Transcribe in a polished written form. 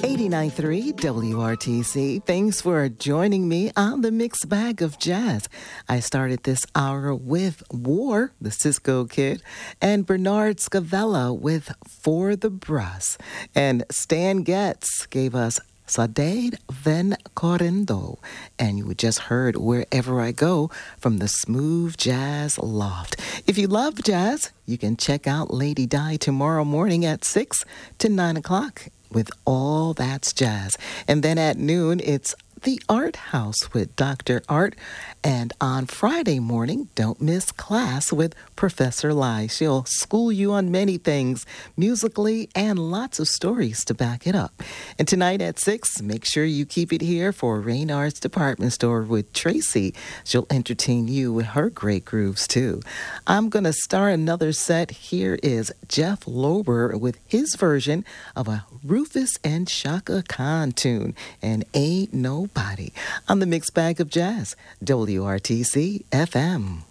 89.3 WRTC. Thanks for joining me on the Mixed Bag of Jazz. I started this hour with War, the Cisco Kid, and Bernard Scavella with For the Brass. And Stan Getz gave us Saudade Ven Correndo. And you just heard Wherever I Go from the Smooth Jazz Loft. If you love jazz, you can check out Lady Di tomorrow morning at 6 to 9 o'clock. With All That's Jazz. And then at noon, it's The Art House with Dr. Art. And on Friday morning, don't miss class with Professor Lai. She'll school you on many things musically and lots of stories to back it up. And tonight at 6, make sure you keep it here for Raynard's Department Store with Tracy. She'll entertain you with her great grooves, too. I'm going to start another set. Here is Jeff Lober with his version of a Rufus and Shaka Khan tune, and Ain't Nobody, on the Mixed Bag of Jazz, WRTC FM.